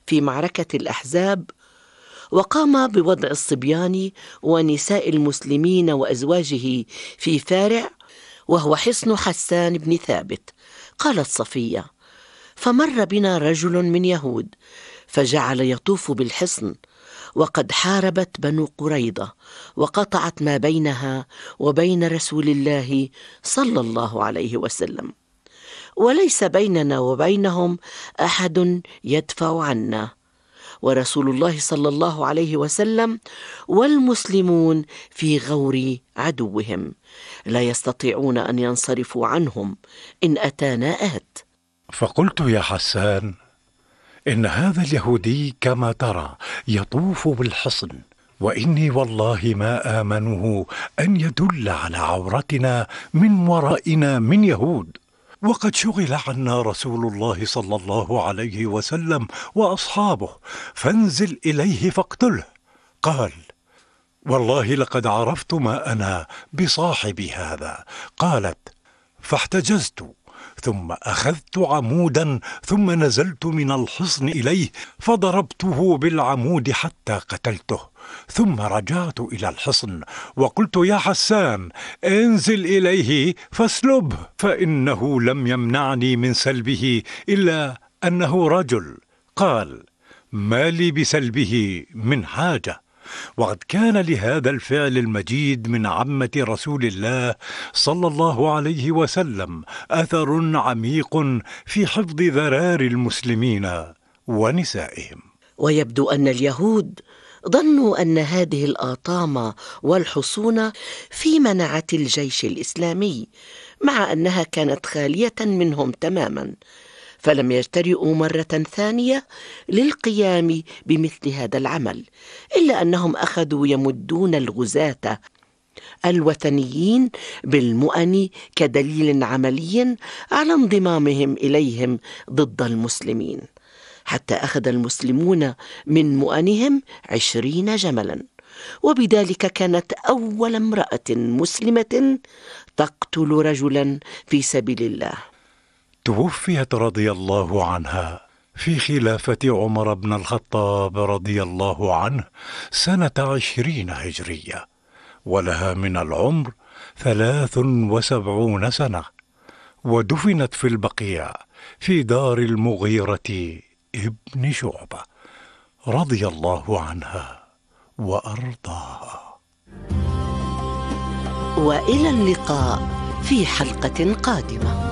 في معركة الأحزاب، وقام بوضع الصبيان ونساء المسلمين وأزواجه في فارع، وهو حصن حسان بن ثابت. قالت صفية: فمر بنا رجل من يهود فجعل يطوف بالحصن، وقد حاربت بنو قريظة وقطعت ما بينها وبين رسول الله صلى الله عليه وسلم، وليس بيننا وبينهم أحد يدفع عنا، ورسول الله صلى الله عليه وسلم والمسلمون في غور عدوهم، لا يستطيعون أن ينصرفوا عنهم إن أتانا آت. فقلت: يا حسان، إن هذا اليهودي كما ترى يطوف بالحصن، وإني والله ما آمنه أن يدل على عورتنا من ورائنا من يهود، وقد شغل عنا رسول الله صلى الله عليه وسلم وأصحابه، فانزل إليه فاقتله. قال: والله لقد عرفت ما أنا بصاحب هذا. قالت: فاحتجزت، ثم أخذت عمودا، ثم نزلت من الحصن إليه فضربته بالعمود حتى قتلته، ثم رجعت إلى الحصن وقلت: يا حسان، انزل إليه فاسلبه، فإنه لم يمنعني من سلبه إلا أنه رجل. قال: ما لي بسلبه من حاجة. وقد كان لهذا الفعل المجيد من عمة رسول الله صلى الله عليه وسلم أثر عميق في حفظ ذرار المسلمين ونسائهم. ويبدو أن اليهود ظنوا أن هذه الآطام والحصون في منعة الجيش الإسلامي، مع أنها كانت خالية منهم تماما، فلم يجترئوا مرة ثانية للقيام بمثل هذا العمل، إلا أنهم أخذوا يمدون الغزاة الوثنيين بالمؤن كدليل عملي على انضمامهم إليهم ضد المسلمين، حتى أخذ المسلمون من مؤنهم 20 جملا، وبذلك كانت أول امرأة مسلمة تقتل رجلا في سبيل الله. توفيت رضي الله عنها في خلافة عمر بن الخطاب رضي الله عنه سنة 20 هجرية، ولها من العمر 73 سنة، ودفنت في البقيع في دار المغيرة ابن شعبة رضي الله عنها وأرضاها. وإلى اللقاء في حلقة قادمة.